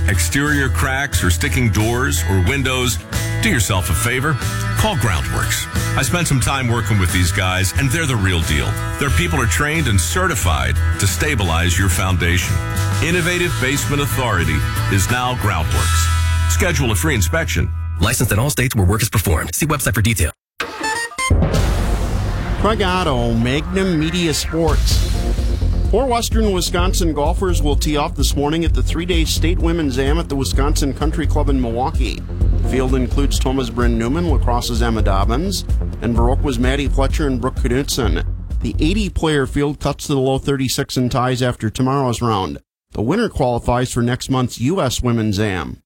exterior cracks, or sticking doors or windows, do yourself a favor. Call Groundworks. I spent some time working with these guys, and they're the real deal. Their people are trained and certified to stabilize your foundation. Innovative Basement Authority is now Groundworks. Schedule a free inspection. Licensed in all states where work is performed. See website for detail. Craig Otto, Magnum Media Sports. 4 Western Wisconsin golfers will tee off this morning at the 3-day State Women's Am at the Wisconsin Country Club in Milwaukee. The field includes Thoma's Bryn Newman, Lacrosse's Emma Dobbins, and Viroqua Maddie Fletcher and Brooke Knudsen. The 80-player field cuts to the low 36 in ties after tomorrow's round. The winner qualifies for next month's U.S. Women's Am.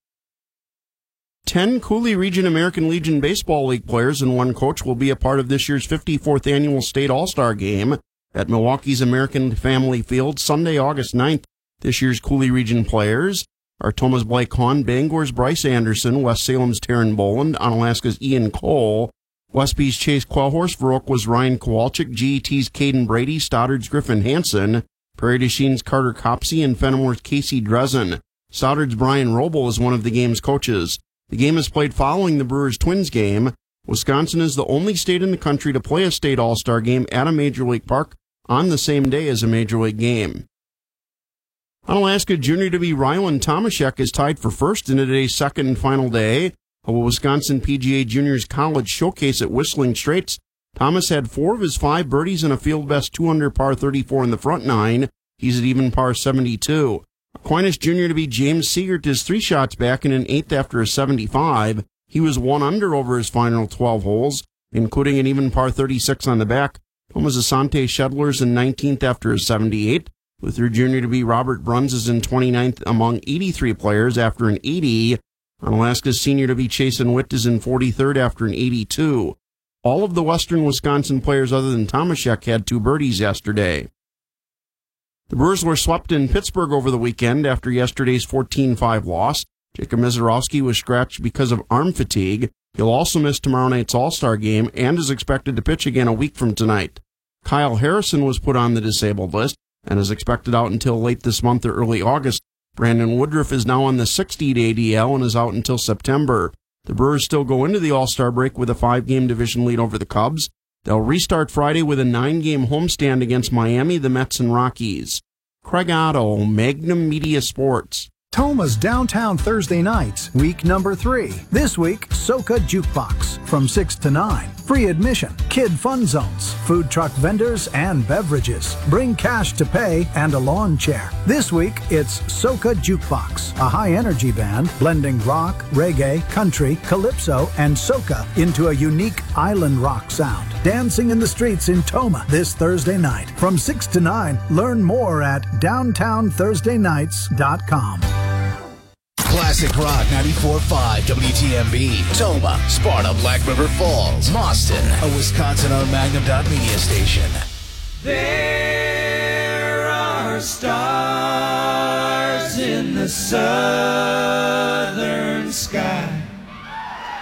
10 Coulee Region American Legion Baseball League players and 1 coach will be a part of this year's 54th Annual State All-Star Game at Milwaukee's American Family Field Sunday, August 9th. This year's Coulee Region players are Thomas Blake Hahn, Bangor's Bryce Anderson, West Salem's Taryn Boland, Onalaska's Ian Cole, Westby's Chase Quellhorse, Viroqua's Ryan Kowalczyk, GET's Caden Brady, Stoddard's Griffin Hansen, Prairie du Chine's Carter Copsey, and Fenimore's Casey Drezen. Stoddard's Brian Roble is one of the game's coaches. The game is played following the Brewers-Twins game. Wisconsin is the only state in the country to play a state all-star game at a Major League park on the same day as a Major League game. Onalaska junior to be Rylan Tomaszek is tied for first in today's second and final day of a Wisconsin PGA Juniors College Showcase at Whistling Straits. Thomas had 4 of his 5 birdies and a field best 2-under par 34 in the front 9. He's at even par 72. Aquinas Jr. to be James Seegert is 3 shots back in an 8th after a 75. He was 1 under over his final 12 holes, including an even par 36 on the back. Thomas Asante Shedler's in 19th after a 78. Luther Jr. to be Robert Bruns is in 29th among 83 players after an 80. Onalaska's senior to be Chasen Witt is in 43rd after an 82. All of the Western Wisconsin players other than Tomaszek had 2 birdies yesterday. The Brewers were swept in Pittsburgh over the weekend after yesterday's 14-5 loss. Jacob Mizorowski was scratched because of arm fatigue. He'll also miss tomorrow night's All-Star game and is expected to pitch again a week from tonight. Kyle Harrison was put on the disabled list and is expected out until late this month or early August. Brandon Woodruff is now on the 60-day DL and is out until September. The Brewers still go into the All-Star break with a 5-game division lead over the Cubs. They'll restart Friday with a 9-game homestand against Miami, the Mets, and Rockies. Craig Otto, Magnum Media Sports. Toma's Downtown Thursday Nights, week number 3. This week, Soca Jukebox from 6 to 9. Free admission, kid fun zones, food truck vendors, and beverages. Bring cash to pay and a lawn chair. This week, it's Soca Jukebox, a high-energy band blending rock, reggae, country, calypso, and soca into a unique island rock sound. Dancing in the streets in Toma this Thursday night from 6 to 9. Learn more at downtownthursdaynights.com. Classic Rock 94.5 WTMB, Toma, Sparta, Black River Falls, Mauston, a Wisconsin-owned Magnum.media station. There are stars in the southern sky.